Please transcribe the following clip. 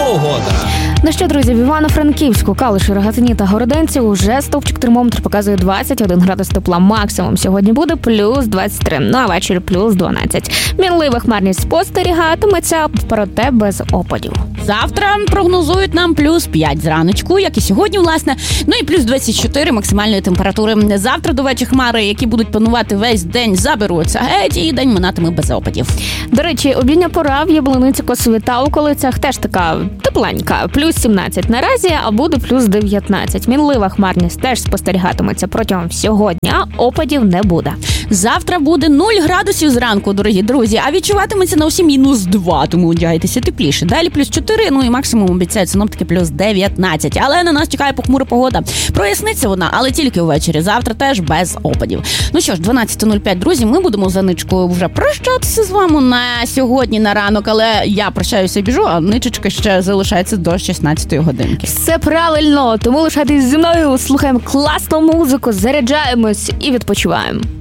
погода. Ну що, друзі, в Івано-Франківську, Калуші, Рогатині та Городенці уже стовпчик термометр показує 21 градус тепла. Максимум сьогодні буде плюс 23, ну а ввечері плюс 12. Мінлива хмарність спостерігатиметься, проте без опадів. Завтра прогнозують нам плюс 5 зраночку, як і сьогодні, власне. Ну і плюс 24 максимальної температури. Завтра до вечора хмари, які будуть панувати весь день, заберуться геть, і день минатиме без опадів. До речі, обідня пора в Яблуниці, Косові та околицях теж така тепленька. Плюс 17 наразі, а буде плюс 19. Мінлива хмарність теж спостерігатиметься протягом всього дня, опадів не буде. Завтра буде 0 градусів зранку, дорогі друзі, а відчуватиметься на усі мінус 2, тому одягайтеся тепліше. Далі плюс 4, ну і максимум обіцяють синоптики плюс 19. Але на нас чекає похмура погода. Проясниться вона, але тільки ввечері. Завтра теж без опадів. Ну що ж, 12:05, друзі, ми будемо за ничкою вже прощатися з вами на сьогодні, на ранок, але я прощаюся і біжу, а ничечка ще залишається до 16-ї годинки. Все правильно, тому лишайтесь зі мною, слухаємо класну музику, заряджаємось і відпочиваємо.